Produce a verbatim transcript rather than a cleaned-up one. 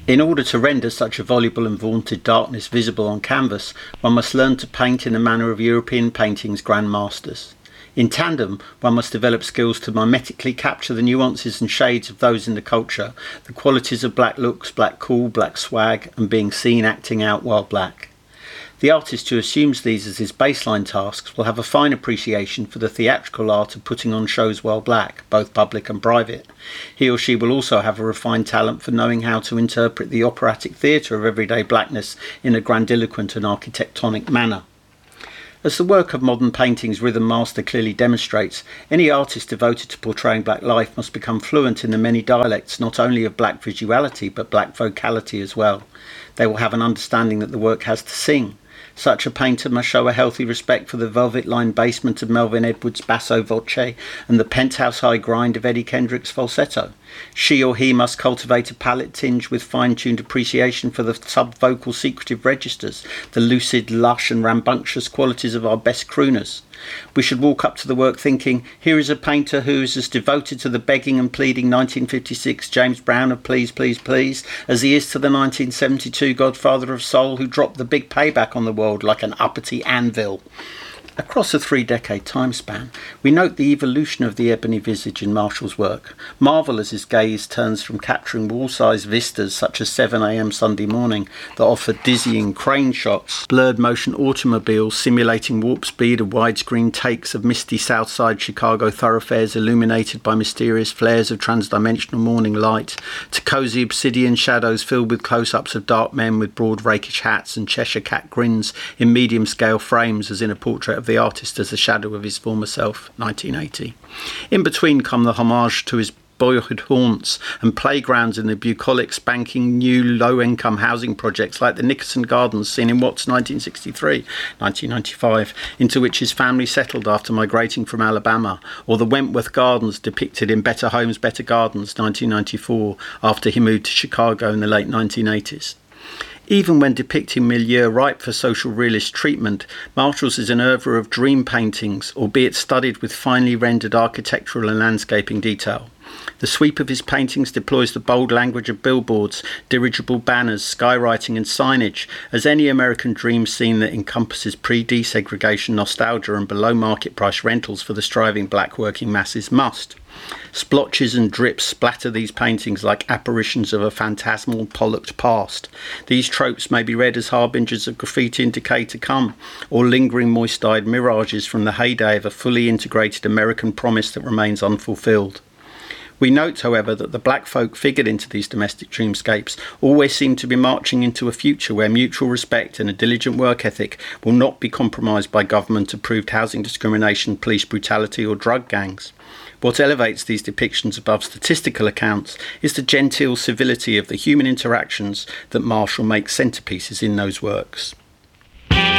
In order to render such a voluble and vaunted darkness visible on canvas, one must learn to paint in the manner of European painting's grand masters. In tandem, one must develop skills to mimetically capture the nuances and shades of those in the culture, the qualities of black looks, black cool, black swag, and being seen acting out while black. The artist who assumes these as his baseline tasks will have a fine appreciation for the theatrical art of putting on shows while black, both public and private. He or she will also have a refined talent for knowing how to interpret the operatic theatre of everyday blackness in a grandiloquent and architectonic manner. As the work of modern painting's rhythm master clearly demonstrates, any artist devoted to portraying black life must become fluent in the many dialects not only of black visuality but black vocality as well. They will have an understanding that the work has to sing. Such a painter must show a healthy respect for the velvet-lined basement of Melvin Edwards' basso voce and the penthouse-high grind of Eddie Kendrick's falsetto. She or he must cultivate a palate tinged with fine-tuned appreciation for the sub-vocal secretive registers, the lucid, lush and rambunctious qualities of our best crooners. We should walk up to the work thinking, here is a painter who is as devoted to the begging and pleading nineteen fifty-six James Brown of Please, Please, Please as he is to the nineteen seventy-two Godfather of Soul who dropped the big payback on the world like an uppity anvil. Across a three-decade time span, we note the evolution of the ebony visage in Marshall's work. Marvel as his gaze turns from capturing wall-sized vistas such as seven a.m. Sunday morning that offer dizzying crane shots, blurred motion automobiles simulating warp speed and widescreen takes of misty Southside Chicago thoroughfares illuminated by mysterious flares of transdimensional morning light, to cosy obsidian shadows filled with close-ups of dark men with broad rakish hats and Cheshire cat grins in medium-scale frames as in a portrait of the artist as a shadow of his former self, nineteen eighty. In between come the homage to his boyhood haunts and playgrounds in the bucolic, spanking new low-income housing projects like the Nickerson Gardens seen in Watts nineteen sixty-three, nineteen ninety-five, into which his family settled after migrating from Alabama, or the Wentworth Gardens depicted in Better Homes, Better Gardens, nineteen ninety-four, after he moved to Chicago in the late nineteen eighties. Even when depicting milieu ripe for social realist treatment, Marshall's is an oeuvre of dream paintings, albeit studied with finely rendered architectural and landscaping detail. The sweep of his paintings deploys the bold language of billboards, dirigible banners, skywriting and signage, as any American dream scene that encompasses pre-desegregation nostalgia and below-market price rentals for the striving black working masses must. Splotches and drips splatter these paintings like apparitions of a phantasmal, pollocked past. These tropes may be read as harbingers of graffiti and decay to come, or lingering moist-eyed mirages from the heyday of a fully integrated American promise that remains unfulfilled. We note, however, that the black folk figured into these domestic dreamscapes always seem to be marching into a future where mutual respect and a diligent work ethic will not be compromised by government-approved housing discrimination, police brutality or drug gangs. What elevates these depictions above statistical accounts is the genteel civility of the human interactions that Marshall makes centerpieces in those works.